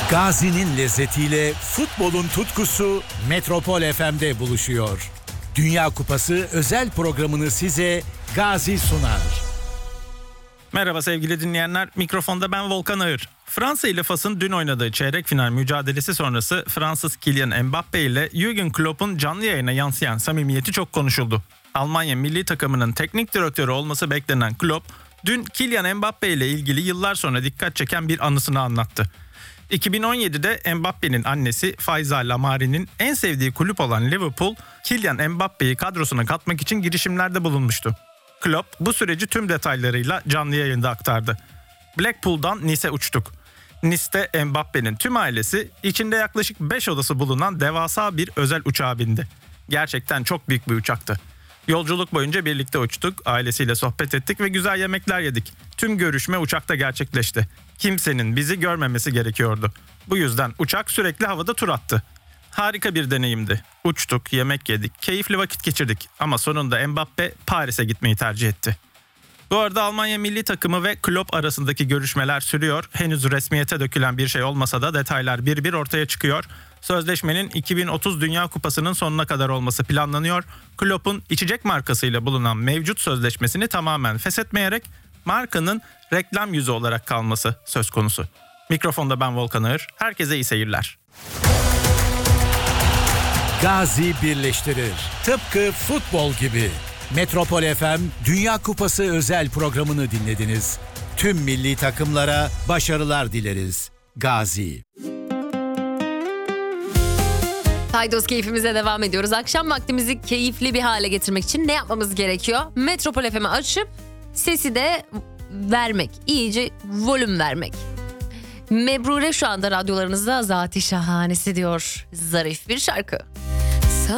Gazi'nin lezzetiyle futbolun tutkusu Metropol FM'de buluşuyor. Dünya Kupası özel programını size Gazi sunar. Merhaba sevgili dinleyenler, mikrofonda ben Volkan Ağır. Fransa ile Fas'ın dün oynadığı çeyrek final mücadelesi sonrası Fransız Kylian Mbappe ile Jürgen Klopp'un canlı yayına yansıyan samimiyeti çok konuşuldu. Almanya milli takımının teknik direktörü olması beklenen Klopp, dün Kylian Mbappe ile ilgili yıllar sonra dikkat çeken bir anısını anlattı. 2017'de Mbappe'nin annesi Faiza Lamari'nin en sevdiği kulüp olan Liverpool, Kylian Mbappe'yi kadrosuna katmak için girişimlerde bulunmuştu. Klopp bu süreci tüm detaylarıyla canlı yayında aktardı. Blackpool'dan Nice'e uçtuk. Nice'te Mbappe'nin tüm ailesi içinde yaklaşık 5 odası bulunan devasa bir özel uçağa bindi. Gerçekten çok büyük bir uçaktı. Yolculuk boyunca birlikte uçtuk, ailesiyle sohbet ettik ve güzel yemekler yedik. Tüm görüşme uçakta gerçekleşti. Kimsenin bizi görmemesi gerekiyordu. Bu yüzden uçak sürekli havada tur attı. Harika bir deneyimdi. Uçtuk, yemek yedik, keyifli vakit geçirdik. Ama sonunda Mbappe Paris'e gitmeyi tercih etti. Bu arada Almanya milli takımı ve Klopp arasındaki görüşmeler sürüyor. Henüz resmiyete dökülen bir şey olmasa da detaylar bir bir ortaya çıkıyor. Sözleşmenin 2030 Dünya Kupası'nın sonuna kadar olması planlanıyor. Klopp'un içecek markasıyla bulunan mevcut sözleşmesini tamamen feshetmeyerek markanın reklam yüzü olarak kalması söz konusu. Mikrofonda ben Volkan Ağır. Herkese iyi seyirler. Gazi birleştirir. Tıpkı futbol gibi. Metropol FM Dünya Kupası özel programını dinlediniz. Tüm milli takımlara başarılar dileriz. Gazi. Haydos keyfimize devam ediyoruz. Akşam vaktimizi keyifli bir hale getirmek için ne yapmamız gerekiyor? Metropol FM'i açıp sesi de vermek. İyice volüm vermek. Mebrure şu anda radyolarınızda Zat-ı Şahanesi diyor. Zarif bir şarkı.